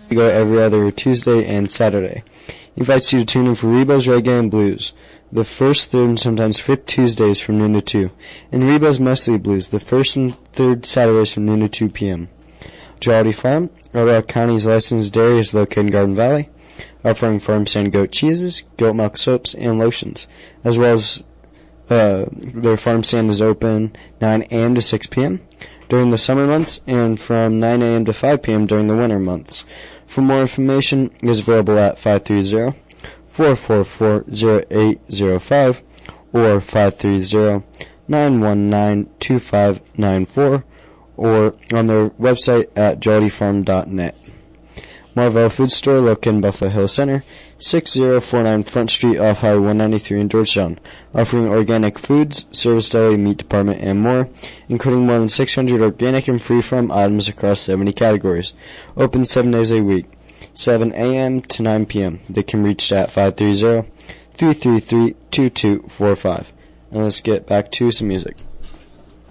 go every other Tuesday and Saturday. He invites you to tune in for Rebo's Reggae and Blues, the first, third, and sometimes fifth Tuesdays from noon to 2, and Rebo's Mostly Blues, the first and third Saturdays from noon to 2 p.m. Jollity Farm, Rock County's licensed dairy, is located in Garden Valley, offering farm stand goat cheeses, goat milk soaps, and lotions, as well as their farm stand is open 9 a.m. to 6 p.m. during the summer months and from 9 a.m. to 5 p.m. during the winter months. For more information, it is available at 530-444-0805 or 530-919-2594 or on their website at jollyfarm.net. Marvell Food Store, located in Buffalo Hill Center, 6049 Front Street off Highway 193 in Georgetown, offering organic foods, service deli, meat department, and more, including more than 600 organic and free-from items across 70 categories. Open 7 days a week, 7 a.m. to 9 p.m. They can reach at 530-333-2245. And let's get back to some music.